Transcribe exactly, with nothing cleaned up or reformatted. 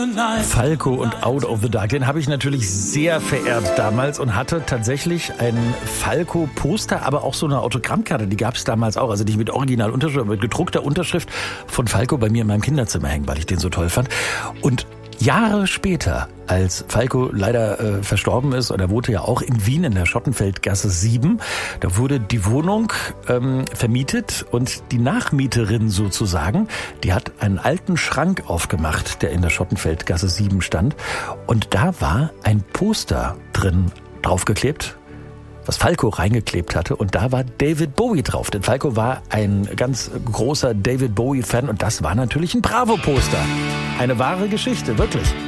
Falco und Out of the Dark, den habe ich natürlich sehr verehrt damals und hatte tatsächlich ein Falco-Poster, aber auch so eine Autogrammkarte, die gab es damals auch, also nicht mit Originalunterschrift, mit gedruckter Unterschrift von Falco bei mir in meinem Kinderzimmer hängen, weil ich den so toll fand. Und Jahre später, als Falco leider äh, verstorben ist, und er wohnte ja auch in Wien in der Schottenfeldgasse sieben, da wurde die Wohnung ähm, vermietet und die Nachmieterin sozusagen, die hat einen alten Schrank aufgemacht, der in der Schottenfeldgasse sieben stand, und da war ein Poster drin draufgeklebt, was Falco reingeklebt hatte, und da war David Bowie drauf. Denn Falco war ein ganz großer David Bowie-Fan und das war natürlich ein Bravo-Poster. Eine wahre Geschichte, wirklich.